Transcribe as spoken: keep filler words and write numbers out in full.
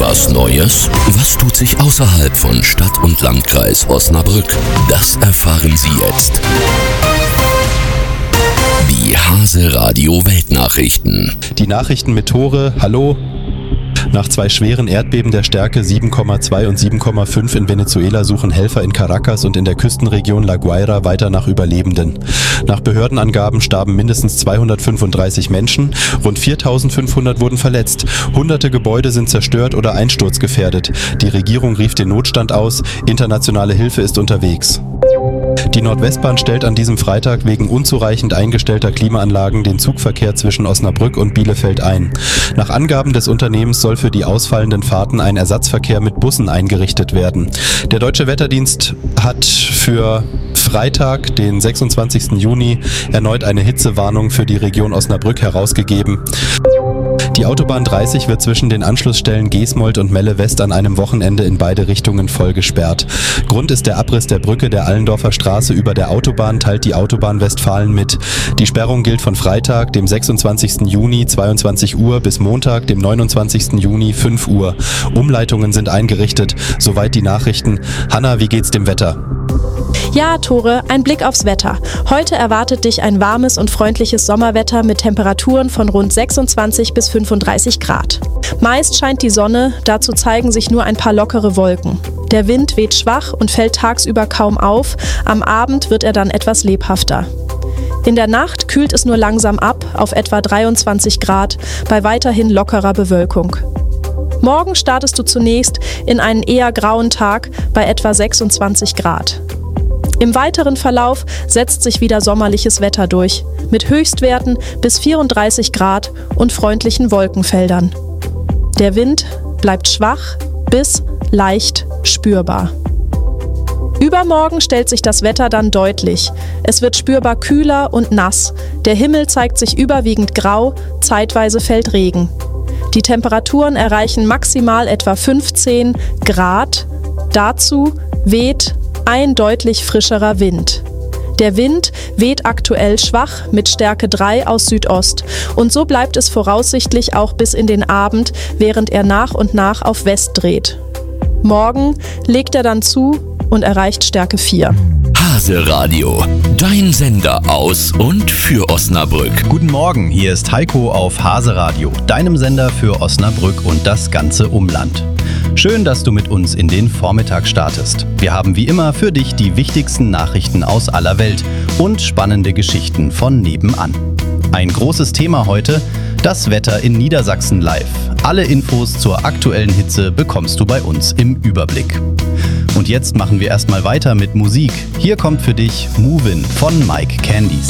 Was Neues? Was tut sich außerhalb von Stadt und Landkreis Osnabrück? Das erfahren Sie jetzt. Die Hase Radio Weltnachrichten. Die Nachrichten mit Tore. Hallo. Nach zwei schweren Erdbeben der Stärke sieben Komma zwei und sieben Komma fünf in Venezuela suchen Helfer in Caracas und in der Küstenregion La Guaira weiter nach Überlebenden. Nach Behördenangaben starben mindestens zweihundertfünfunddreißig Menschen, rund viertausendfünfhundert wurden verletzt, hunderte Gebäude sind zerstört oder einsturzgefährdet. Die Regierung rief den Notstand aus, internationale Hilfe ist unterwegs. Die Nordwestbahn stellt an diesem Freitag wegen unzureichend eingestellter Klimaanlagen den Zugverkehr zwischen Osnabrück und Bielefeld ein. Nach Angaben des Unternehmens soll für die ausfallenden Fahrten ein Ersatzverkehr mit Bussen eingerichtet werden. Der Deutsche Wetterdienst hat für Freitag, den sechsundzwanzigsten Juni, erneut eine Hitzewarnung für die Region Osnabrück herausgegeben. Die Autobahn dreißig wird zwischen den Anschlussstellen Geesmold und Melle West an einem Wochenende in beide Richtungen voll gesperrt. Grund ist der Abriss der Brücke der Allendorfer Straße über der Autobahn, teilt die Autobahn Westfalen mit. Die Sperrung gilt von Freitag, dem sechsundzwanzigsten Juni, zweiundzwanzig Uhr bis Montag, dem neunundzwanzigsten Juni, fünf Uhr. Umleitungen sind eingerichtet. Soweit die Nachrichten. Hanna, wie geht's dem Wetter? Ja, Tore, ein Blick aufs Wetter. Heute erwartet dich ein warmes und freundliches Sommerwetter mit Temperaturen von rund sechsundzwanzig bis fünfunddreißig Grad. Meist scheint die Sonne, dazu zeigen sich nur ein paar lockere Wolken. Der Wind weht schwach und fällt tagsüber kaum auf, am Abend wird er dann etwas lebhafter. In der Nacht kühlt es nur langsam ab auf etwa dreiundzwanzig Grad bei weiterhin lockerer Bewölkung. Morgen startest du zunächst in einen eher grauen Tag bei etwa sechsundzwanzig Grad. Im weiteren Verlauf setzt sich wieder sommerliches Wetter durch, mit Höchstwerten bis vierunddreißig Grad und freundlichen Wolkenfeldern. Der Wind bleibt schwach bis leicht spürbar. Übermorgen stellt sich das Wetter dann deutlich. Es wird spürbar kühler und nass. Der Himmel zeigt sich überwiegend grau, zeitweise fällt Regen. Die Temperaturen erreichen maximal etwa fünfzehn Grad. Dazu weht ein deutlich frischerer Wind. Der Wind weht aktuell schwach mit Stärke drei aus Südost und so bleibt es voraussichtlich auch bis in den Abend, während er nach und nach auf West dreht. Morgen legt er dann zu und erreicht Stärke vier. Hase Radio, dein Sender aus und für Osnabrück. Guten Morgen, hier ist Heiko auf Hase Radio, deinem Sender für Osnabrück und das ganze Umland. Schön, dass du mit uns in den Vormittag startest. Wir haben wie immer für dich die wichtigsten Nachrichten aus aller Welt und spannende Geschichten von nebenan. Ein großes Thema heute, das Wetter in Niedersachsen live. Alle Infos zur aktuellen Hitze bekommst du bei uns im Überblick. Und jetzt machen wir erstmal weiter mit Musik. Hier kommt für dich Movin' von Mike Candies.